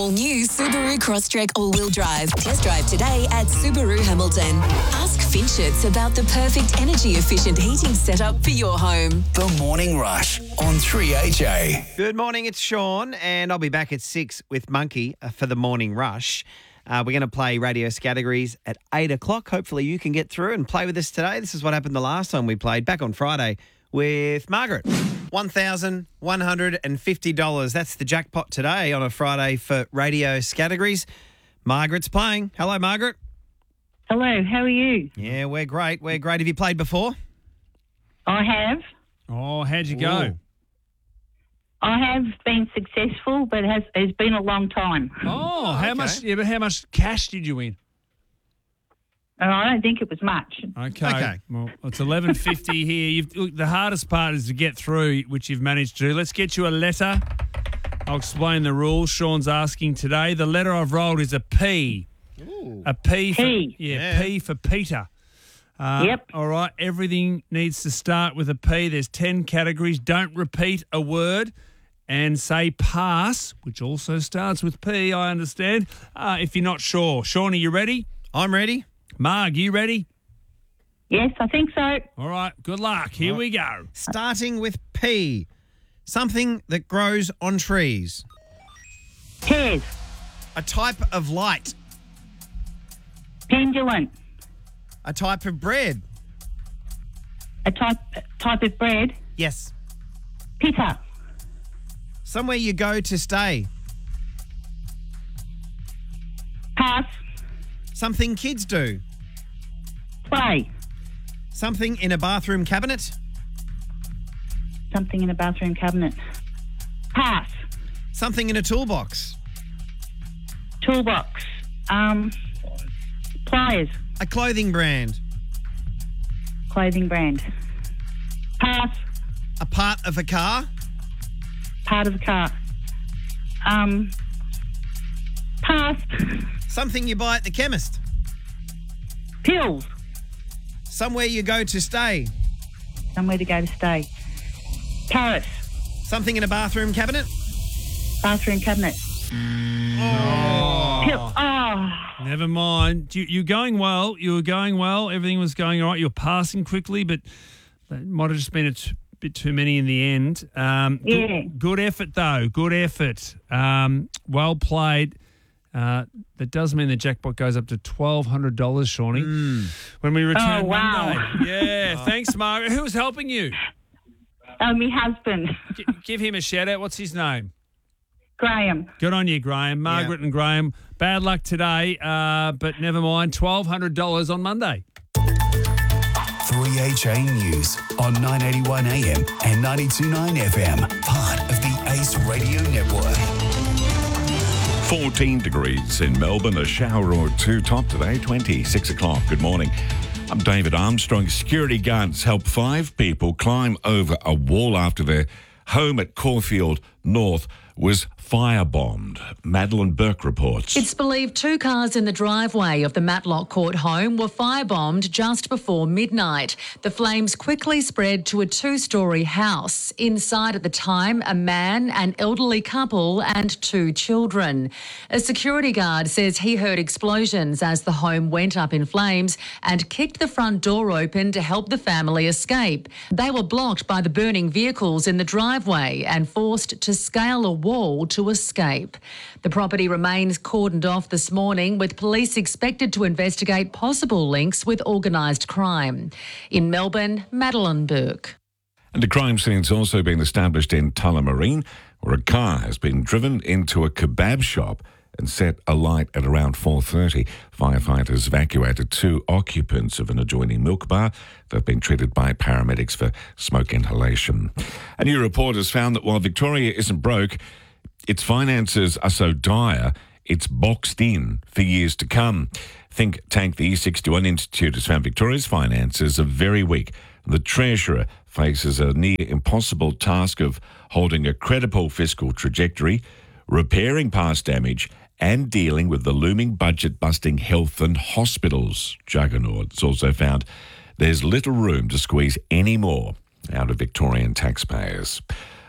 all-new Subaru Crosstrek all-wheel drive. Test drive today at Subaru Hamilton. Ask Finchits about the perfect energy-efficient heating setup for your home. The Morning Rush on 3HA. Good morning, it's Sean, and I'll be back at 6 with Monkey for the Morning Rush. We're going to play radio categories at 8 o'clock. Hopefully you can get through and play with us today. This is what happened the last time we played, back on Friday, with Margaret. $1,150. That's the jackpot today on a Friday for radio categories. Margaret's playing. Hello, Margaret. Hello, how are you? Yeah, we're great. We're great. Have you played before? I have. Oh, how'd you go? Ooh. I have been successful, but it's been a long time. Oh, how okay. much? Yeah, but how much cash did you win? And I don't think it was much. Okay. Well, it's 11.50 here. Look, the hardest part is to get through, which you've managed to do. Let's get you a letter. I'll explain the rules. Sean's asking today. The letter I've rolled is a P. Ooh. A P for P. Yeah. P for Peter. Yep. All right. Everything needs to start with a P. There's 10 categories. Don't repeat a word and say pass, which also starts with P, I understand, if you're not sure. Sean, are you ready? I'm ready. Marg, you ready? Yes, I think so. All right. Good luck. Here we go. Starting with P. Something that grows on trees. Pears, A type of light. pendulum, A type of bread. a type of bread, Yes. pita, Somewhere you go to stay. pass, Something kids do. play, Something in a bathroom cabinet. something in a bathroom cabinet, pass, Something in a toolbox. toolbox, pliers, A clothing brand. clothing brand, pass, A part of a car. part of a car, pass, Something you buy at the chemist. pills, Somewhere you go to stay. somewhere to go to stay, Paris, Something in a bathroom cabinet. bathroom cabinet, pill, Never mind. You're going well. You were going well. Everything was going all right. You were passing quickly, but that might have just been a bit too many in the end. Yeah. Good effort, though. Good effort. Well played. That does mean the jackpot goes up to $1,200, Shawnee, when we return Oh, wow. Monday. Yeah. Thanks, Margaret. Who was helping you? my husband, Give him a shout-out. What's his name? Graham. Good on you, Graham. Margaret and Graham. Bad luck today, but never mind. $1,200 on Monday. 3HA News on 981 AM and 92.9 FM. Part of the Ace Radio Network. 14 degrees in Melbourne, a shower or two top today, 6 o'clock. Good morning. I'm David Armstrong. Security guards help 5 people climb over a wall after their home at Caulfield North was firebombed. Madeline Burke reports. It's believed 2 cars in the driveway of the Matlock Court home were firebombed just before midnight. The flames quickly spread to a 2-storey house. Inside at the time, a man, an elderly couple and 2 children. A security guard says he heard explosions as the home went up in flames and kicked the front door open to help the family escape. They were blocked by the burning vehicles in the driveway and forced to scale a wall to escape. The property remains cordoned off this morning, with police expected to investigate possible links with organised crime. In Melbourne, Madeline Burke. And a crime scene's also been established in Tullamarine, where a car has been driven into a kebab shop and set alight at around 4:30. Firefighters evacuated 2 occupants of an adjoining milk bar. They've been treated by paramedics for smoke inhalation. A new report has found that while Victoria isn't broke, its finances are so dire, it's boxed in for years to come. Think tank the E61 Institute has found Victoria's finances are very weak. The Treasurer faces a near impossible task of holding a credible fiscal trajectory, repairing past damage, and dealing with the looming budget-busting health and hospitals juggernaut. It's also found there's little room to squeeze any more out of Victorian taxpayers.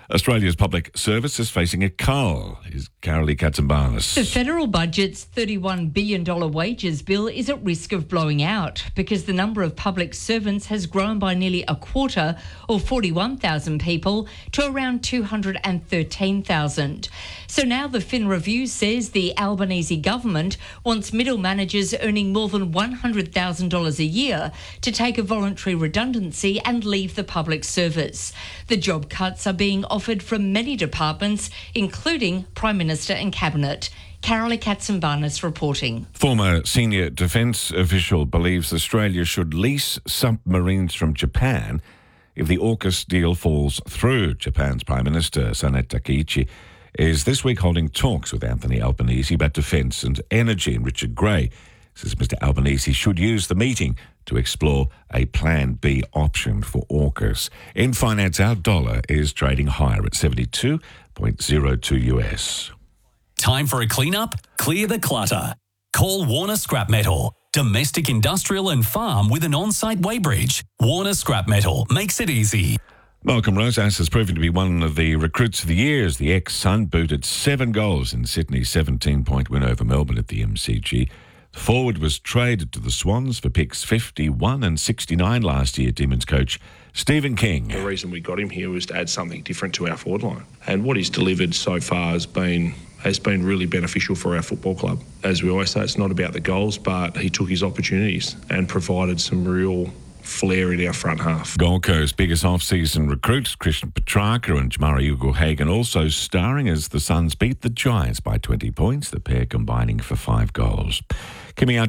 Australia's public service is facing a cull. Is Carolee Katsambanis. The federal budget's $31 billion wages bill is at risk of blowing out because the number of public servants has grown by nearly a quarter, or 41,000 people, to around 213,000. So now the Fin Review says the Albanese government wants middle managers earning more than $100,000 a year to take a voluntary redundancy and leave the public service. The job cuts are being offered from many departments, including Prime Minister and Cabinet. Carolee Katsambanis reporting. Former senior defence official believes Australia should lease submarines from Japan if the AUKUS deal falls through. Japan's Prime Minister, Sanae Takaichi, is this week holding talks with Anthony Albanese about defence and energy, and Richard Gray says Mr Albanese should use the meeting to explore a Plan B option for AUKUS. In finance, our dollar is trading higher at 72.02 US. Time for a clean-up? Clear the clutter. Call Warner Scrap Metal. Domestic, industrial and farm with an on-site weighbridge. Warner Scrap Metal makes it easy. Malcolm Rosas has proven to be one of the recruits of the year as the ex-Sun booted 7 goals in Sydney's 17-point win over Melbourne at the MCG. The forward was traded to the Swans for picks 51 and 69 last year, Demons coach Stephen King. The reason we got him here was to add something different to our forward line. And what he's delivered so far has been really beneficial for our football club. As we always say, it's not about the goals, but he took his opportunities and provided some real flair in our front half. Gold Coast's biggest off-season recruits, Christian Petrarca and Jamari Ugle-Hagan, also starring as the Suns beat the Giants by 20 points, the pair combining for 5 goals. Coming out